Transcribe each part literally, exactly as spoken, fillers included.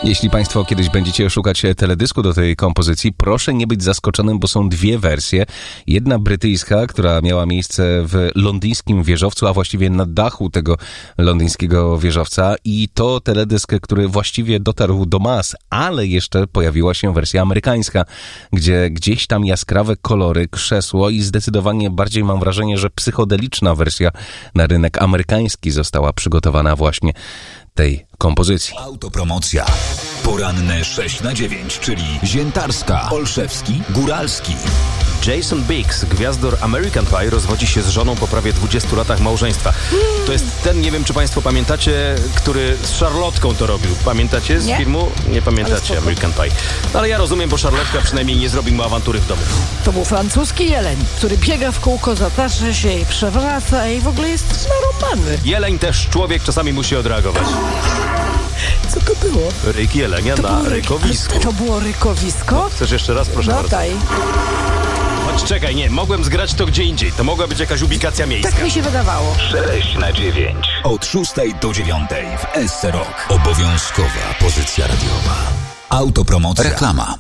Jeśli Państwo kiedyś będziecie szukać teledysku do tej kompozycji, proszę nie być zaskoczonym, bo są dwie wersje. Jedna brytyjska, która miała miejsce w londyńskim wieżowcu, a właściwie na dachu tego londyńskiego wieżowca, i to teledysk, który właściwie dotarł do mas, ale jeszcze pojawiła się wersja amerykańska, gdzie gdzieś tam jaskrawe kolory, krzesło i zdecydowanie bardziej mam wrażenie, że psychodeliczna wersja na rynek amerykański została przygotowana właśnie tej kompozycji. Autopromocja. Poranne sześć na dziewięć, czyli Ziętarska, Olszewski, Góralski. Jason Biggs, gwiazdor American Pie, rozwodzi się z żoną po prawie dwudziestu latach małżeństwa. To jest ten, nie wiem czy Państwo pamiętacie, który z Szarlotką to robił. Pamiętacie z nie? filmu? Nie pamiętacie American Pie. No, ale ja rozumiem, bo Szarlotka przynajmniej nie zrobi mu awantury w domu. To był francuski jeleń, który biega w kółko, zatacza się i przewraca i w ogóle jest narąbany. Jeleń też człowiek czasami musi odreagować. Co to było? Ryk jelenia To na było ryk- rykowisku. To było rykowisko? Chcesz jeszcze raz? Proszę No bardzo. daj. Chodź, czekaj, nie, mogłem zgrać to gdzie indziej. To mogła być jakaś ubikacja miejska. Tak mi się wydawało. sześć na dziewięć. Od szóstej do dziewiątej w S C Rock. Obowiązkowa pozycja radiowa. Autopromocja. Reklama.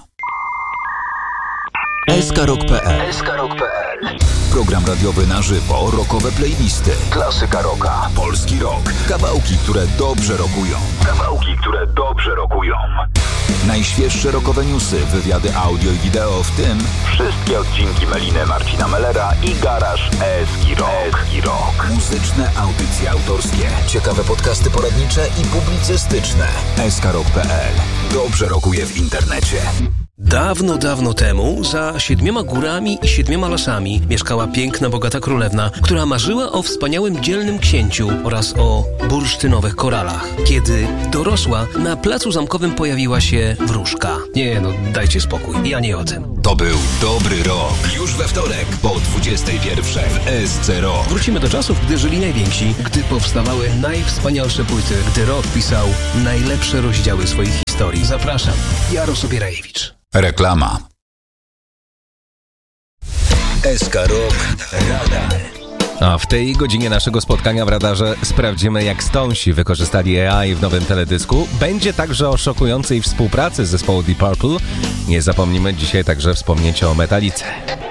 S K Rock kropka P L. S K Rock kropka P L. Program radiowy na żywo, rockowe playlisty, klasyka rocka, polski rock, kawałki, które dobrze rockują. Kawałki, które dobrze rockują. Najświeższe rockowe newsy, wywiady audio i wideo, w tym wszystkie odcinki Meliny Marcina Mellera i Garaż Eski Rock. Eski Rock. Muzyczne audycje autorskie, ciekawe podcasty poradnicze i publicystyczne. S K Rock kropka P L. Dobrze rockuje w internecie. Dawno, dawno temu, za siedmioma górami i siedmioma lasami mieszkała piękna, bogata królewna, która marzyła o wspaniałym, dzielnym księciu oraz o bursztynowych koralach. Kiedy dorosła, na placu zamkowym pojawiła się wróżka. Nie no, dajcie spokój, ja nie o tym. To był dobry rok. Już we wtorek po dwudziestej pierwszej w S C Rock. Wrócimy do czasów, gdy żyli najwięksi, gdy powstawały najwspanialsze płyty, gdy rock pisał najlepsze rozdziały swoich historii. Zapraszam, Jaros Obierajewicz. Reklama. S K Rock Radar. A w tej godzinie naszego spotkania w radarze sprawdzimy, jak Stonesi wykorzystali A I w nowym teledysku. Będzie także o szokującej współpracy z zespołu Deep Purple. Nie zapomnimy dzisiaj także wspomnieć o Metalice.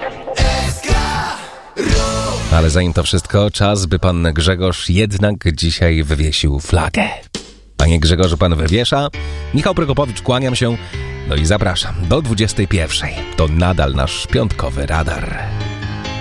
Ale zanim to wszystko, czas, by pan Grzegorz jednak dzisiaj wywiesił flagę. Panie Grzegorzu, pan wywiesza. Michał Prokopowicz, kłaniam się. No i zapraszam do dwudziestej pierwszej. To nadal nasz piątkowy radar.